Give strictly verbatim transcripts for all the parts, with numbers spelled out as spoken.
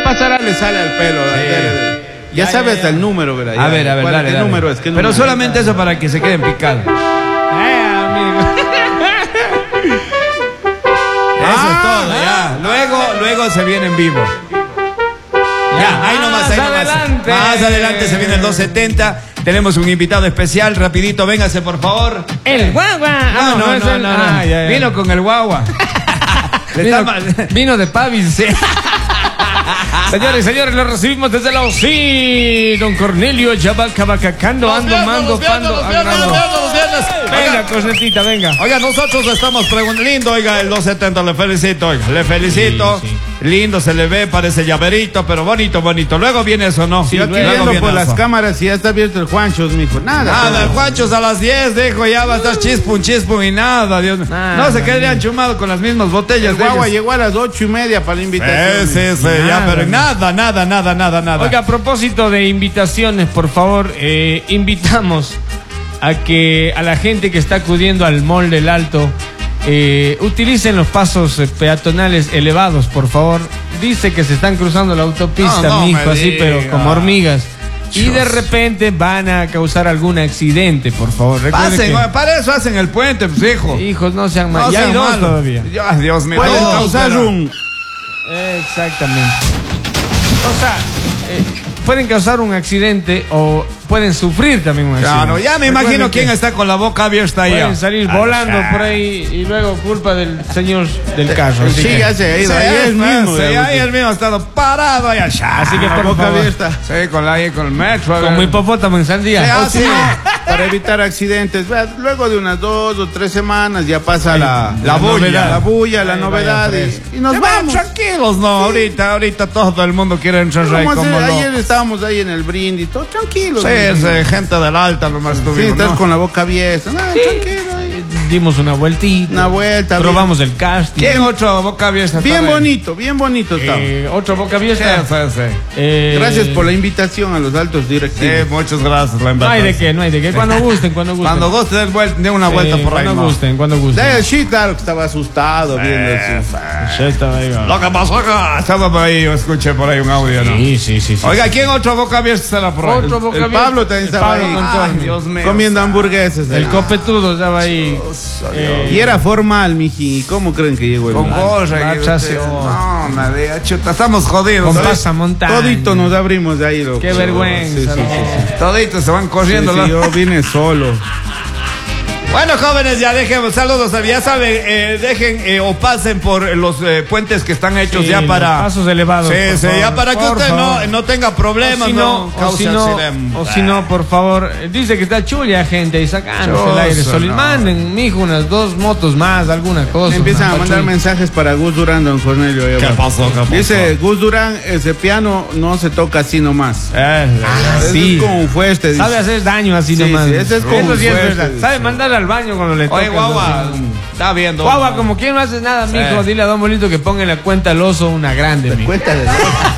pasará, le sale al pelo. Sí. Dale, dale. Ya, ya sabes ya, ya. el número, ¿verdad? A ver, a ver, ¿Cuál, dale, ¿Qué dale. número es? ¿Qué Pero número solamente es? eso para que se queden picados. Eh, amigo. Eso ah, es todo, ya. Luego, luego se viene en vivo. Ya, ahí nomás, ahí nomás. Adelante. Más adelante se viene el dos setenta. Tenemos un invitado especial, rapidito, véngase por favor. El guagua. No, no, no, no, no, no. Ah, ya, ya. Vino con el guagua. vino, vino de Pavis. Sí. Señores y señores, lo recibimos desde la O S I. Don Cornelio Yabacabacacando, ando, mando, pando, agrado. Venga, Cosnetita, venga. Oiga, nosotros estamos preguntando, lindo, oiga, el dos setenta, le felicito, oiga, le felicito. Sí, sí. Lindo se le ve, parece llaverito, pero bonito, bonito. Luego viene eso, ¿no? Sí, yo aquí viendo por las cámaras y ya está abierto el Juanchos, mijo. Nada. Nada, el Juanchos a las diez, dijo, ya va a estar chispun, chispun y nada, Dios mío. No se quedarían chumados con las mismas botellas. El guagua llegó a las ocho y media para la invitación. Sí, sí, sí, ya, pero nada, nada, nada, nada, nada. Oiga, a propósito de invitaciones, por favor, eh, invitamos a que a la gente que está acudiendo al Mall del Alto eh, utilicen los pasos eh, peatonales elevados, por favor. Dice que se están cruzando la autopista, no, no mijo, así, pero como hormigas. Y de repente van a causar algún accidente, por favor. Pasen, que... para eso hacen el puente, pues, hijo. Hijos, no sean malos. No ya sean hay dos malos. todavía. Ay, Dios mío. Pueden no, causar pero... un... Exactamente. O sea, eh, pueden causar un accidente o pueden sufrir también un accidente. Claro, ya me Recuerden imagino quién está con la boca abierta ahí. Pueden salir ah, volando ah, por ahí y luego culpa del señor del carro. Sí, que, ya se ha ido. Sí, ahí es mismo. Sí, ahí el mismo ha estado parado allá. Así que por boca favor. abierta. Sí, con, la, con el metro. Como hipopótamo en sandía. Sí, sí, para evitar accidentes. Luego de unas dos o tres semanas ya pasa sí, la, la, la bulla, novedad. la bulla, la ahí novedad y, y nos vamos. Tranquilos, no, sí. ahorita, ahorita todo el mundo quiere entrar ahí como hacer, lo... Ayer estábamos ahí en el brindis, todo tranquilo. Sí, es eh, gente del Alta nomás tuvimos. Sí, estás ¿no? con la boca abierta. No, sí. Tranquilo. Ahí. Dimos una vueltita. Una vuelta. Probamos bien. el casting. ¿Quién otro boca abierta? Bien bonito, bien bonito está. Eh, otro boca abierta. Sí, sí, sí. Eh, gracias por la invitación a los altos directivos. Sí, muchas gracias. La no hay de qué, no hay de qué. Cuando gusten, cuando gusten. Cuando gusten, den una vuelta sí, por ahí. Cuando ¿no? gusten, cuando gusten. Sí, claro que estaba asustado sí, viendo eso. Sí, estaba ahí. Lo que pasó acá. Estaba por ahí, yo escuché por ahí un audio, ¿no? Sí, sí, sí. sí Oiga, sí. ¿quién otro boca abierta estará por ahí? Otro boca el abierta. Pablo también estaba ahí. Ay, Dios mío. Comiendo hamburguesas. El copetudo estaba ahí. Eh, y era formal, miji. ¿Cómo creen que llegó el Con gorra. No, madre, chuta, estamos jodidos. Con pasamontaña. Todito nos abrimos de ahí, loco. Qué vergüenza. Sí, sí, sí, sí. Toditos se van corriendo. Sí, sí, yo vine solo. Bueno, jóvenes, ya dejen, saludos, ya saben, eh, dejen eh, o pasen por los eh, puentes que están hechos sí, ya para... pasos elevados. Sí, sí, favor, ya para que usted no, no tenga problemas, o si no, no o si no, o si no, por favor, dice que está chulia gente y sacándose el aire. Solo no. Manden, mijo, unas dos motos más, alguna cosa. Me empiezan a mandar chuli. mensajes para Gus Durán, don Cornelio. ¿Qué pasó, qué pasó? Dice, Gus Durán, ese piano no se toca así nomás. Eh, ah, sí. Es como un fueste. Dice. Sabe hacer daño así sí, nomás. Sí, ese es como Eso un sí fueste, es verdad. dice. Sabe mandar al baño cuando le toca. Oye, guagua, está viendo. Guagua, como quien no hace nada, mijo, sí. Dile a don Bolito que ponga en la cuenta al oso una grande, mijo. Cuenta de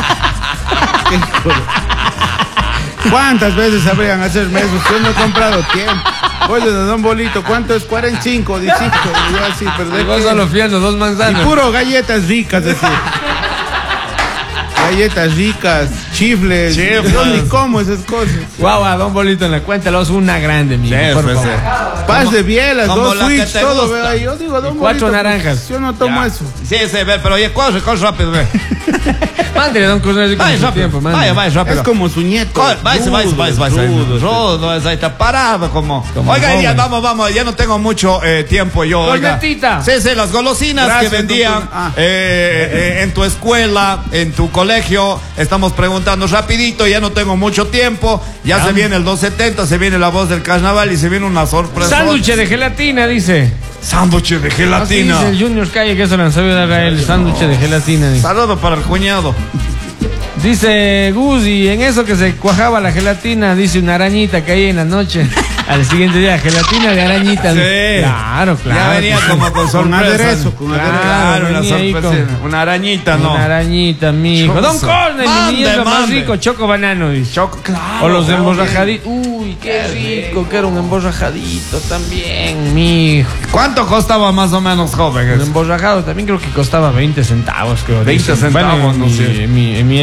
¿Cuántas veces sabrían hacerme eso? Yo no he comprado tiempo. Oye, don Bolito, ¿cuánto es? cuarenta y cinco, diecisiete. Y yo así, pero y vos solo fiando dos manzanas. Y puro galletas ricas, decir. Galletas ricas, chifles. Chifles. Yo ni como esas cosas. Guau, wow, don Bolito en la cuenta, los una grande, mijo, sí, por pues, favor. Paz de bielas, dos switch, todo, vea. Yo digo, don cuatro Bolito, naranjas. Yo no tomo ya. eso. Sí, sí, ve, pero oye, corre, corre rápido, ve. Mándele, don Cornelio, vaya rápido, tiempo, vaya, vaya rápido. Es como su nieto. Vaya, vaya, vaya, vaya. Rudo, ahí está parado como. como oiga, ya, vamos, vamos, ya no tengo mucho eh, tiempo yo. Cornetita. Sí, sí, las golosinas Gracias, que vendían ah. eh, eh, en tu escuela, en tu colegio. Estamos preguntando rapidito, ya no tengo mucho tiempo. Ya ah. se viene el dos setenta, se viene la voz del carnaval y se viene una sorpresa. Sándwich de gelatina, dice. Sándwich de gelatina. Así dice el Junior Calle que eso le han sabido dar a él. Sándwich de gelatina. Dice. Saludo para el cuñado. Dice Gus, y en eso que se cuajaba la gelatina, dice una arañita que hay en la noche. Al siguiente día, gelatina de arañita. Sí. Claro, claro. Ya venía como con sorpresa. Con aderezo, con aderezo. Claro, una sorpresa. Con... Una arañita, ¿no? Una arañita, mijo. Don Cornel, mi niño más rico, choco banano, dice. Choco, claro. O los emborrajaditos. Uy, qué rico, que era un emborrajadito también, mijo. ¿Cuánto costaba más o menos, joven? Un emborrajado también creo que costaba veinte centavos, creo. veinte centavos, bueno, no sé. En mi, en mi